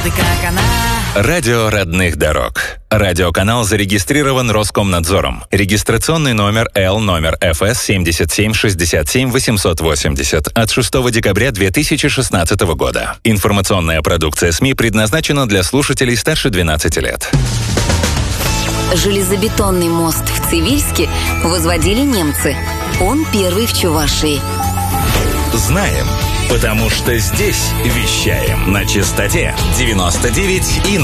ты как она. Радио родных дорог. Радиоканал зарегистрирован Роскомнадзором. Регистрационный номер ФС 77 880 от 6 декабря 2016 года. Информационная продукция СМИ предназначена для слушателей старше 12 лет. Железобетонный мост в Цивильске возводили немцы. Он первый в Чувашии. Знаем, потому что здесь вещаем на частоте 99,0.